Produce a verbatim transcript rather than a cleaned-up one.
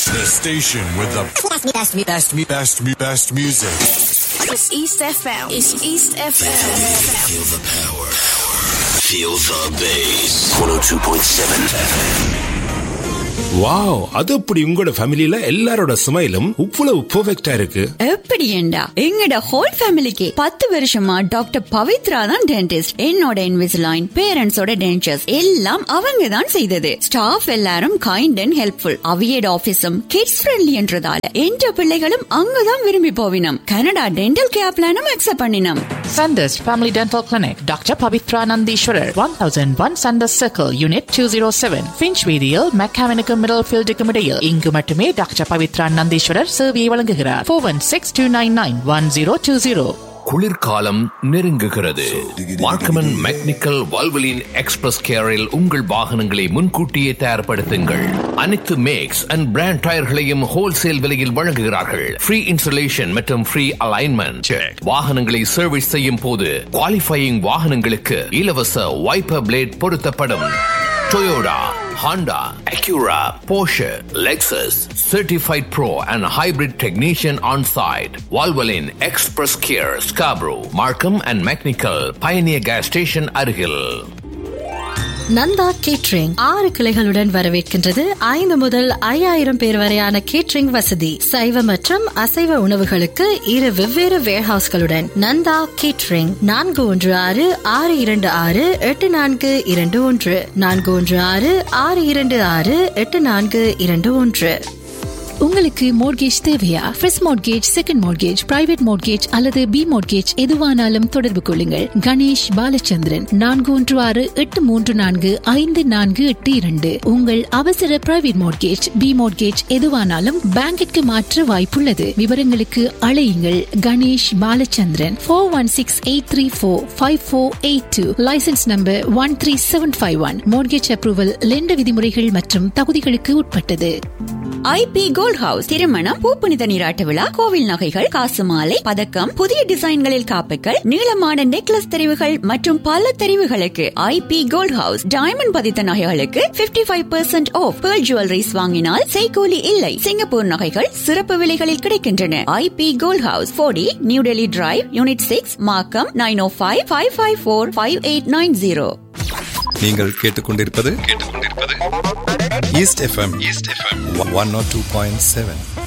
The station with the best, best, best, best, best music. It's East F M. It's East F M. Feel the power. Feel the bass. one oh two point seven F M. Wow, அது அப்படி உங்களோட ஃபேமிலில எல்லாரோட ஸ்மைலும் இவ்வளவு பெர்ஃபெக்ட்டா இருக்கு. எப்படி ஏண்டா எங்கட ஹோல் ஃபேமிலிக்கு பத்து வருஷமா டாக்டர் பவித்ரா தான் டென்டிஸ்ட். என்னோட இன்விசிலைன், பேரண்ட்ஸோட டென்டர்ஸ் எல்லாம் அவங்க தான் செய்தது. ஸ்டாஃப் எல்லாரும் kind and helpful. அவியட் ஆபீஸும் kids friendly என்றதால என்ற பிள்ளைகளும் அங்கதான் விரும்பி போவினம். கனடா டென்டல் கேர் பிளானும் அக்செப்ட் பண்ணினோம். Sanders Family Dental Clinic, Doctor Pavitra Nandishwarar, one oh one Sanders Circle, Unit two oh seven, Finchweedial, Mechanical Middlefield Decomedial. இங்கு மட்டுமே டாக்டர் பவித்ரா நந்தீஸ்வரர் சேவையை வழங்குகிறார். four one six two nine nine one oh two oh. குளிர்காலம் நெருங்குகிறது. மார்க்கமன் mechanical Valvoline express கேரில் உங்கள் வாகனங்களை முன்கூட்டியே தயார்படுத்துங்கள். அனைத்து மேக்ஸ் அண்ட் பிராண்ட் டயர்களையும் ஹோல்சேல் விலையில் வழங்குகிறார்கள். ஃப்ரீ இன்ஸ்டாலேஷன் மற்றும் ஃப்ரீ அலைன்மெண்ட். வாகனங்களை சர்வீஸ் செய்யும் போது குவாலிஃபையிங் வாகனங்களுக்கு இலவச வைப்பர் பிளேட் பொருத்தப்படும். Toyota, Honda, Acura, Porsche, Lexus, Certified Pro and Hybrid Technician on site. Valvoline Express Care, Scarborough, Markham and Mechanical, Pioneer Gas Station அருகில். நந்தா கேட்ரிங் ஆறு கிளைகளுடன் வரவேற்கின்றது. ஐந்து முதல் ஐயாயிரம் பேர் வரையான கேட்ரிங் வசதி. சைவ மற்றும் அசைவ உணவுகளுக்கு இரு வெவ்வேறு வேர்ஹவுஸ்களுடன் நந்தா கேட்ரிங். நான்கு ஒன்று ஆறு ஆறு இரண்டு ஆறு எட்டு நான்கு இரண்டு ஒன்று நான்கு ஒன்று ஆறு ஆறு இரண்டு ஆறு எட்டு நான்கு இரண்டு ஒன்று. உங்களுக்கு மோர்கேஜ் தேவையா? First mortgage, second mortgage, private mortgage அல்லது பி மோர்கேஜ் எதுவானாலும் தொடர்பு கொள்ளுங்கள். கணேஷ் பாலச்சந்திரன், நான்கு ஒன்று ஆறு எட்டு மூன்று நான்கு ஐந்து நான்கு எட்டு இரண்டு. உங்கள் அவசர பிரைவேட் மோர்கேஜ், பி மோர்கேஜ் எதுவானாலும் பேங்கிற்கு மாற்ற வாய்ப்புள்ளது. விவரங்களுக்கு அழையுங்கள். Ganesh Balachandran, four one six eight three four five four eight two. Licence number one three seven five one. Mortgage approval lender விதிமுறைகள் மற்றும் தகுதிகளுக்கு உட்பட்டது. ஐபி கோல்ட் ஹவுஸ் திருமணம், பூப்புனித நீராட்டு விழா, கோவில் நகைகள், காசு மாலை, பதக்கம், புதிய டிசைன்களில் காப்புகள், நீளமான நெக்லஸ் தெரிவுகள் மற்றும் பல தெரிவுகளுக்கு ஐபி கோல்ட் ஹவுஸ். டைமண்ட் பதித்த நகைகளுக்கு fifty five percent of. Pearl jewelleries வாங்கினால் செய்கூலி இல்லை. சிங்கப்பூர் நகைகள் சிறப்பு விலைகளில் கிடைக்கின்றன. ஐபி கோல்ட் ஹவுஸ், போடி new Delhi drive, unit six, மார்க்கம், நைன் ஓ five five five four five eight nine zero. நீங்கள் கேட்டுக்கொண்டிருப்பது கேட்டுக்கொண்டிருப்பது east FM east FM one oh two point seven.